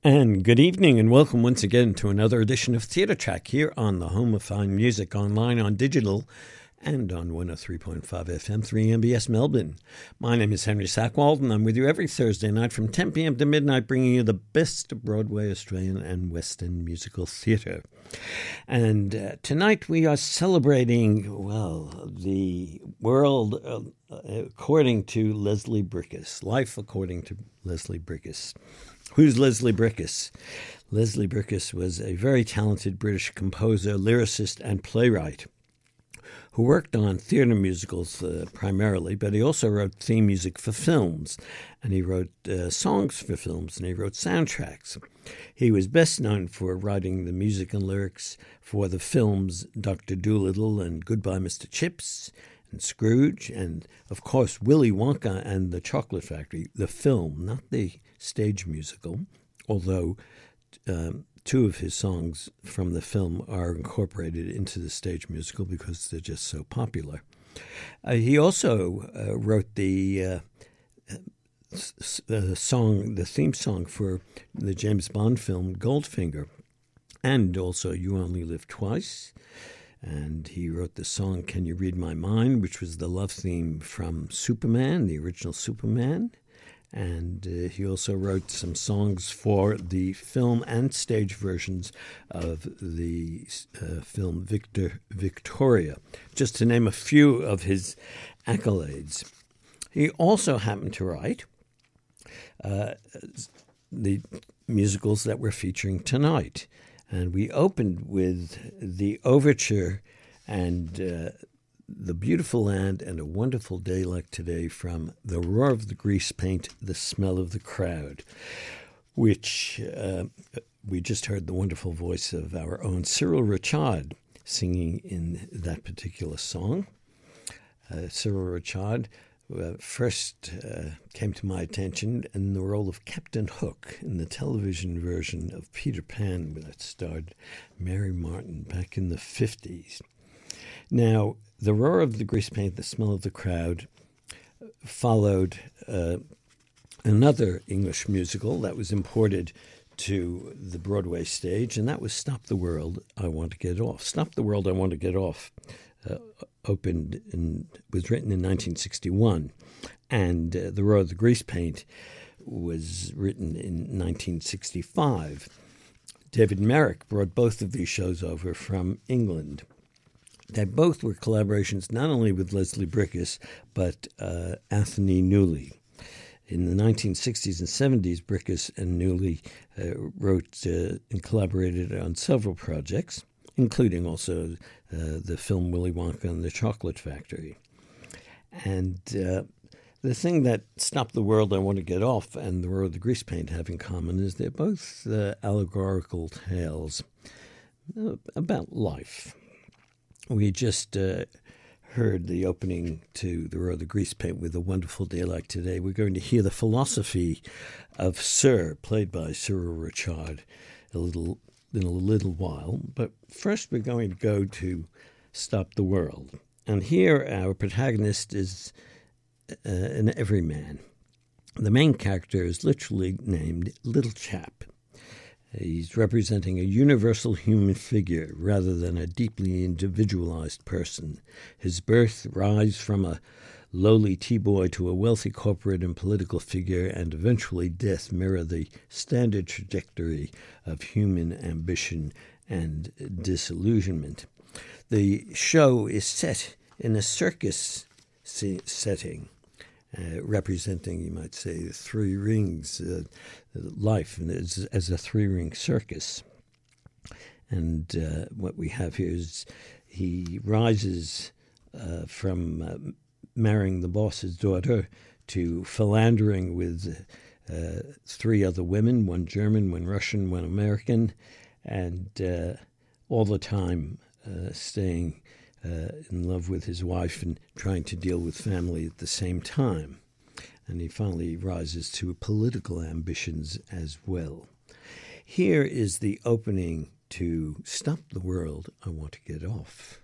And good evening and welcome once again to another edition of Theatre Track here on the home of fine music, online, on digital, and on 103.5 FM 3MBS Melbourne. My name is Henry Sackwald and I'm with you every Thursday night from 10 p.m. to midnight, bringing you the best of Broadway, Australian and Western musical theatre. And tonight we are celebrating, the world according to Leslie Bricusse, life according to Leslie Bricusse. Who's Leslie Bricusse? Leslie Bricusse was a very talented British composer, lyricist, and playwright who worked on theatre musicals primarily, but he also wrote theme music for films, and he wrote songs for films, and he wrote soundtracks. He was best known for writing the music and lyrics for the films Dr. Dolittle and Goodbye, Mr. Chips, and Scrooge, and, of course, Willy Wonka and the Chocolate Factory, the film, not the stage musical, although two of his songs from the film are incorporated into the stage musical because they're just so popular. He also wrote the theme song for the James Bond film Goldfinger, and also You Only Live Twice. And he wrote the song Can You Read My Mind, which was the love theme from Superman, the original Superman. And he also wrote some songs for the film and stage versions of the film Victoria, just to name a few of his accolades. He also happened to write the musicals that we're featuring tonight. And we opened with the overture and The Beautiful Land and A Wonderful Day Like Today from The Roar of the Grease Paint, The Smell of the Crowd, which we just heard the wonderful voice of our own Cyril Ritchard singing in that particular song. Cyril Ritchard first came to my attention in the role of Captain Hook in the television version of Peter Pan that starred Mary Martin back in the 50s. Now, The Roar of the Grease Paint, The Smell of the Crowd followed another English musical that was imported to the Broadway stage, and that was Stop the World, I Want to Get Off. Stop the World, I Want to Get Off opened and was written in 1961, and The Roar of the Grease Paint was written in 1965. David Merrick brought both of these shows over from England. They both were collaborations not only with Leslie Bricusse, but Anthony Newley. In the 1960s and 70s, Bricusse and Newley wrote and collaborated on several projects, including also the film Willy Wonka and the Chocolate Factory. And the thing that Stop the World, I Want to Get Off and The Roar of the Grease Paint have in common is they're both allegorical tales about life. We just heard the opening to The Roar of the Grease Paint with A Wonderful Day Like Today. We're going to hear the philosophy of Sir, played by Cyril Ritchard, in a little while. But first we're going to go to Stop the World. And here our protagonist is an everyman. The main character is literally named Little Chap. He's representing a universal human figure rather than a deeply individualized person. His birth, rise from a lowly T-boy to a wealthy corporate and political figure, and eventually death mirror the standard trajectory of human ambition and disillusionment. The show is set in a circus setting, representing, you might say, the three rings, life as a three-ring circus. And what we have here is he rises from marrying the boss's daughter to philandering with three other women, one German, one Russian, one American, and all the time staying in love with his wife and trying to deal with family at the same time. And he finally rises to political ambitions as well. Here is the opening to Stop the World, I Want to Get Off.